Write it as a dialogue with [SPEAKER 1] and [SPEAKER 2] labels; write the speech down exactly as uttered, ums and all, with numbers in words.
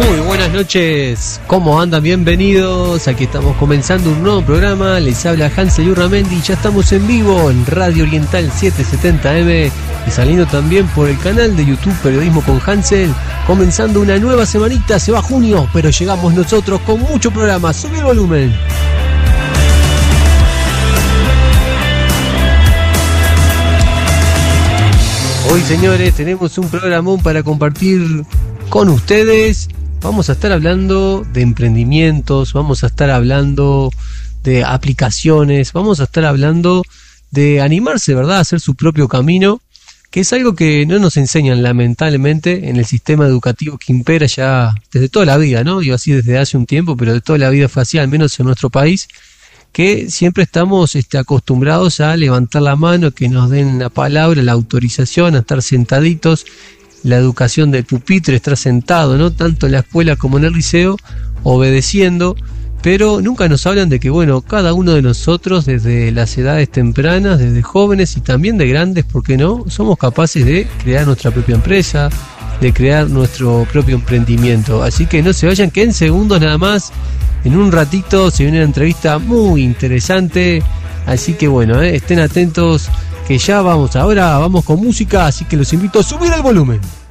[SPEAKER 1] Muy buenas noches, ¿cómo andan? Bienvenidos, aquí estamos comenzando un nuevo programa, les habla Hansel Urramendi, ya estamos en vivo en Radio Oriental setecientos setenta eme y saliendo también por el canal de YouTube Periodismo con Hansel, comenzando una nueva semanita, se va junio, pero llegamos nosotros con mucho programa, sube el volumen. Hoy, señores, tenemos un programón para compartir con ustedes. Vamos a estar hablando de emprendimientos, vamos a estar hablando de aplicaciones, vamos a estar hablando de animarse, ¿verdad?, a hacer su propio camino, que es algo que no nos enseñan lamentablemente en el sistema educativo que impera ya desde toda la vida, ¿no? Yo así desde hace un tiempo, pero de toda la vida fue así, al menos en nuestro país, que siempre estamos este, acostumbrados a levantar la mano, que nos den la palabra, la autorización, a estar sentaditos. La educación del pupitre, estar sentado, ¿no? Tanto en la escuela como en el liceo, obedeciendo, pero nunca nos hablan de que, bueno, cada uno de nosotros, desde las edades tempranas, desde jóvenes y también de grandes, ¿por qué no?, somos capaces de crear nuestra propia empresa, de crear nuestro propio emprendimiento. Así que no se vayan, que en segundos nada más, en un ratito, se viene una entrevista muy interesante, así que bueno, ¿eh? estén atentos, que ya vamos, ahora vamos con música, así que los invito a subir el volumen.